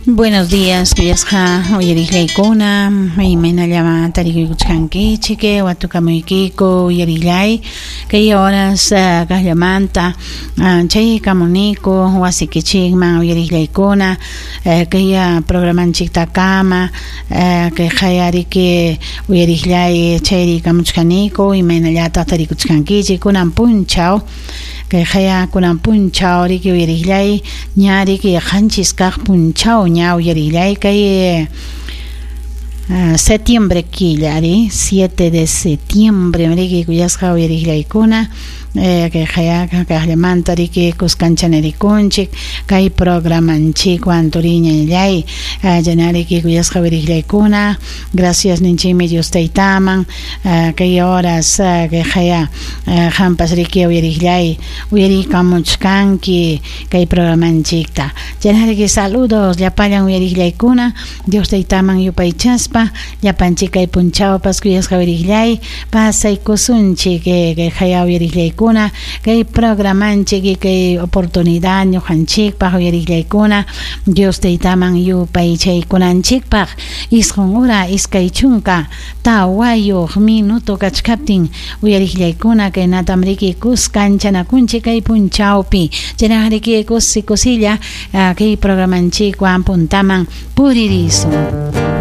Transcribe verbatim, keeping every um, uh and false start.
Buenos días, kuyasqa uyariqlaykuna imaynallama tarikuchkankichiki watukamuykiku uyariqlay kay horas uh, kahlamanta uh, chay kamuniku wasikichikman uyariqlaykuna uh, kay uh, programanchikta kama uh, kay qayariki uyariqlay chayri kamuchkaniku imaynallataq tarikuchkankichik kunan punchaw kay haya kunan punchaw riki uyariqlay ñari ki qanchis kaq punchaw ña uyariqlay kay uh, septiembre killari siete de septiembre riki kuyasqa uyariqlaykuna eh, kay haya kahlamanta riki kuskanchanericunchik kay programanchik wanturiñallay uh, yanariki kuyasqa uyariqlaykuna gracias ninchimi Dios taytaman uh, kay horas uh, kay haya uh, hampas riki uyariqlay uyarikamuchkanki kay programanchikta yanariki saludos llapayan uyariqlaykuna Dios taytaman yupaychaspa llapanchik kay punchawpas kuyasqa uyariqlay pasaykusunchik kay kay haya uyariqlaykuna kay programanchik kay oportunidad ñuqanchikpaq uyariqlaykuna Dios taytaman yupaychaykunanchikpaq isqun hora iskay chunka tawayuq minuto kachkaptin uyariqlaykuna kay natamriki kuskanchanakunchik kay punchawpi chanariki kusi kusilla uh, kay programanchikwan puntaman puririsun.